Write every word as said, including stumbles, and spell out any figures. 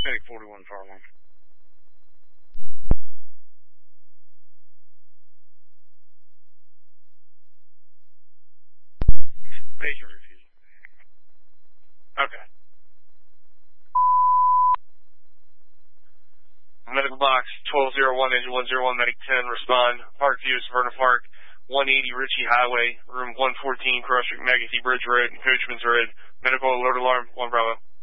Medic forty-one, fire alarm. Patient refusal. Okay. Medical box twelve oh one, engine one oh one, medic ten, respond. Park View, Severna Park, one eighty Ritchie Highway, room one fourteen, Cross Street, Magothy Bridge Road, and Coachman's Road. Medical alert alarm, one Bravo.